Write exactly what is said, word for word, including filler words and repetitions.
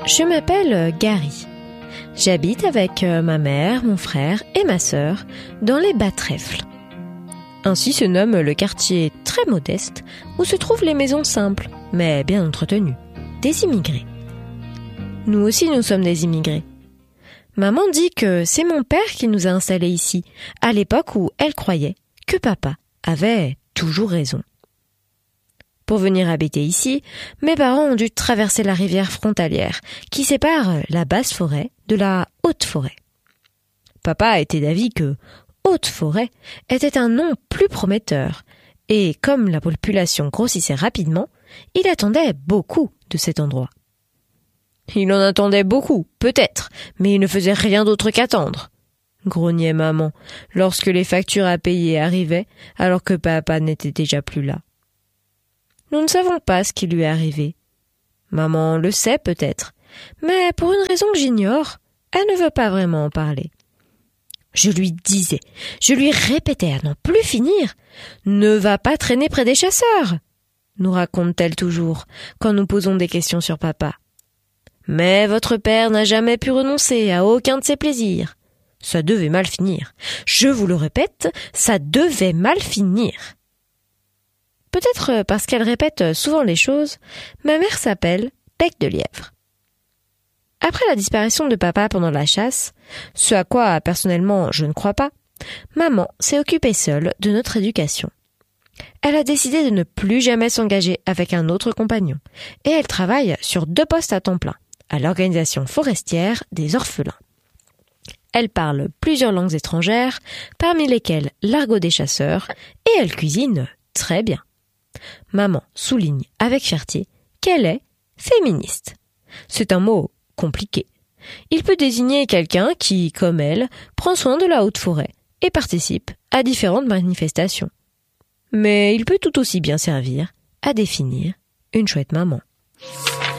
Je m'appelle Gary. J'habite avec ma mère, mon frère et ma sœur dans les Bas-Trèfles. Ainsi se nomme le quartier très modeste où se trouvent les maisons simples, mais bien entretenues, des immigrés. Nous aussi nous sommes des immigrés. Maman dit que c'est mon père qui nous a installés ici, à l'époque où elle croyait que papa avait toujours raison. Pour venir habiter ici, mes parents ont dû traverser la rivière frontalière qui sépare la basse forêt de la haute forêt. Papa était d'avis que haute forêt était un nom plus prometteur et comme la population grossissait rapidement, il attendait beaucoup de cet endroit. Il en attendait beaucoup, peut-être, mais il ne faisait rien d'autre qu'attendre, grognait maman lorsque les factures à payer arrivaient alors que papa n'était déjà plus là. Nous ne savons pas ce qui lui est arrivé. Maman le sait peut-être, mais pour une raison que j'ignore, elle ne veut pas vraiment en parler. Je lui disais, je lui répétais à n'en plus finir, « Ne va pas traîner près des chasseurs !» nous raconte-t-elle toujours, quand nous posons des questions sur papa. Mais votre père n'a jamais pu renoncer à aucun de ses plaisirs. Ça devait mal finir. Je vous le répète, ça devait mal finir. Peut-être parce qu'elle répète souvent les choses, ma mère s'appelle Bec de Lièvre. Après la disparition de papa pendant la chasse, ce à quoi personnellement je ne crois pas, maman s'est occupée seule de notre éducation. Elle a décidé de ne plus jamais s'engager avec un autre compagnon et elle travaille sur deux postes à temps plein, à l'organisation forestière des orphelins. Elle parle plusieurs langues étrangères, parmi lesquelles l'argot des chasseurs, et elle cuisine très bien. Maman souligne avec fierté qu'elle est féministe. C'est un mot compliqué. Il peut désigner quelqu'un qui, comme elle, prend soin de la haute forêt et participe à différentes manifestations. Mais il peut tout aussi bien servir à définir une chouette maman.